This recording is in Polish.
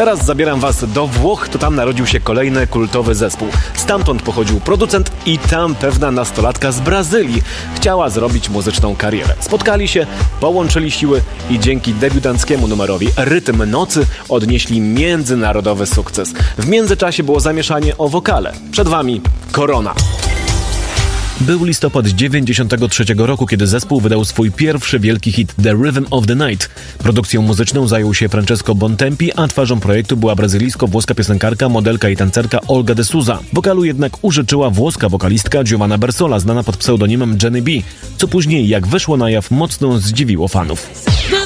Teraz zabieram was do Włoch, to tam narodził się kolejny kultowy zespół. Stamtąd pochodził producent i tam pewna nastolatka z Brazylii chciała zrobić muzyczną karierę. Spotkali się, połączyli siły i dzięki debiutanckiemu numerowi Rytm Nocy odnieśli międzynarodowy sukces. W międzyczasie było zamieszanie o wokale. Przed wami Corona. Był listopad 1993 roku, kiedy zespół wydał swój pierwszy wielki hit The Rhythm of the Night. Produkcją muzyczną zajął się Francesco Bontempi, a twarzą projektu była brazylijsko-włoska piosenkarka, modelka i tancerka Olga de Souza. Wokalu jednak użyczyła włoska wokalistka Giovanna Bersola, znana pod pseudonimem Jenny B, co później, jak wyszło na jaw, mocno zdziwiło fanów.